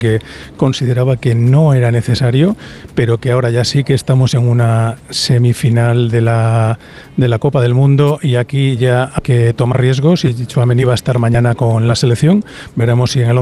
que consideraba que no era necesario, pero que ahora ya sí que estamos en una semifinal de la Copa del Mundo y aquí ya hay que tomar riesgos y Tchouaméni va a estar mañana con la selección. Veremos si en el